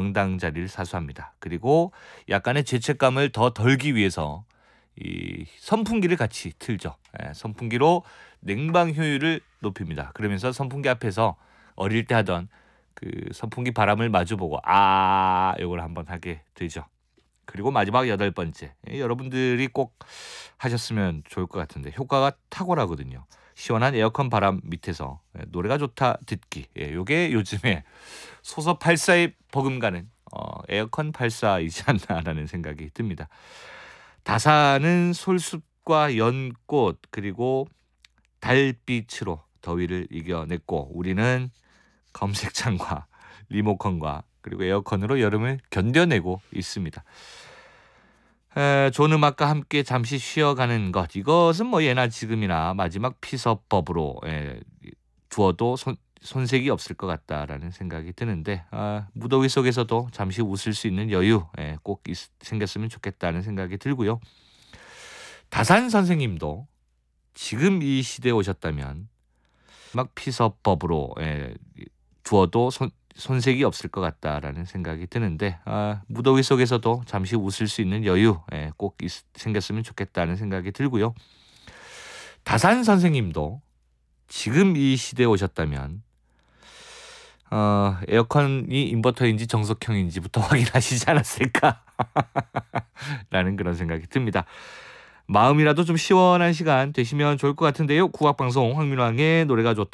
명당 자리를 사수합니다. 그리고 약간의 죄책감을 더 덜기 위해서 이 선풍기를 같이 틀죠. 선풍기로 냉방 효율을 높입니다. 그러면서 선풍기 앞에서 어릴 때 하던 그 선풍기 바람을 마주보고 이걸 한번 하게 되죠. 그리고 마지막 8번째, 여러분들이 꼭 하셨으면 좋을 것 같은데 효과가 탁월하거든요. 시원한 에어컨 바람 밑에서 노래가 좋다 듣기. 요게 요즘에 소서 84에 버금가는 에어컨 84이지 않나라는 생각이 듭니다. 다사는 솔숲과 연꽃 그리고 달빛으로 더위를 이겨냈고, 우리는 검색창과 리모컨과 그리고 에어컨으로 여름을 견뎌내고 있습니다. 좋은 음악과 함께 잠시 쉬어가는 것, 이것은 뭐 예나 지금이나 마지막 피서법으로 두어도 손색이 없을 것 같다라는 생각이 드는데, 무더위 속에서도 잠시 웃을 수 있는 여유 꼭 생겼으면 좋겠다는 생각이 들고요. 다산 선생님도 지금 이 시대에 오셨다면 막 피서법으로 두어도 손색이 없을 것 같다라는 생각이 드는데, 무더위 속에서도 잠시 웃을 수 있는 여유 꼭 생겼으면 좋겠다는 생각이 들고요. 다산 선생님도 지금 이 시대에 오셨다면 에어컨이 인버터인지 정석형인지부터 확인하시지 않았을까 라는 그런 생각이 듭니다. 마음이라도 좀 시원한 시간 되시면 좋을 것 같은데요. 국악방송 황민왕의 노래가 좋다.